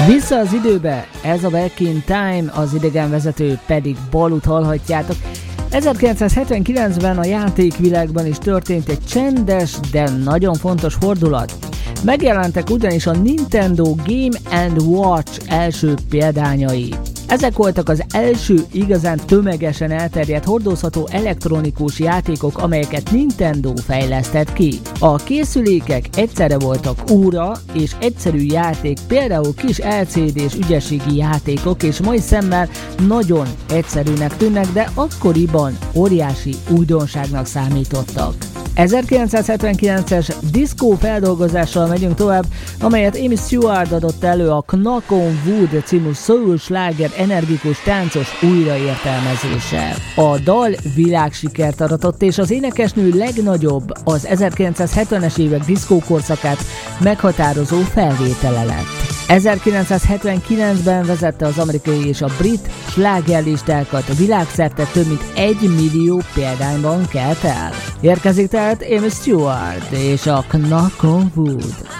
Vissza az időbe, ez a Back in Time, az idegenvezető pedig Balut hallhatjátok. 1979-ben a játékvilágban is történt egy csendes, de nagyon fontos fordulat. Megjelentek ugyanis a Nintendo Game & Watch első példányai. Ezek voltak az első igazán tömegesen elterjedt hordozható elektronikus játékok, amelyeket Nintendo fejlesztett ki. A készülékek egyszerre voltak óra és egyszerű játék, például kis LCD-s ügyességi játékok, és mai szemmel nagyon egyszerűnek tűnnek, de akkoriban óriási újdonságnak számítottak. 1979-es diszkó feldolgozással megyünk tovább, amelyet Amy Stewart adott elő a Knock on Wood című soul sláger energikus táncos újraértelmezéssel. A dal világsikert aratott, és az énekesnő legnagyobb, az 1970-es évek diszkókorszakát meghatározó felvétele lett. 1979-ben vezette az amerikai és a brit slágerlistákat, a világszerte több mint 1 millió példányban kelt el. Érkezik tehát Amy Stewart és a Knock on Wood.